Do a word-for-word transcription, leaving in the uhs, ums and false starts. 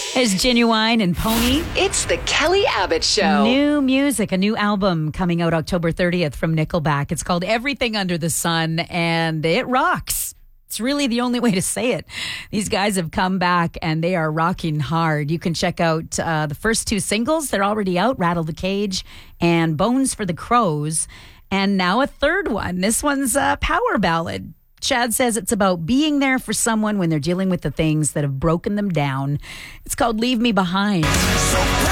It's Genuine and Pony. It's the Kelly Abbott Show. New music, a new album coming out October thirtieth from Nickelback. It's called Everything Under the Sun, and it rocks. It's really the only way to say it. These guys have come back, and they are rocking hard. You can check out uh, the first two singles. They're already out, Rattle the Cage and Bones for the Crows. And now a third one. This one's a power ballad. Chad says it's about being there for someone when they're dealing with the things that have broken them down. It's called Leave Me Behind.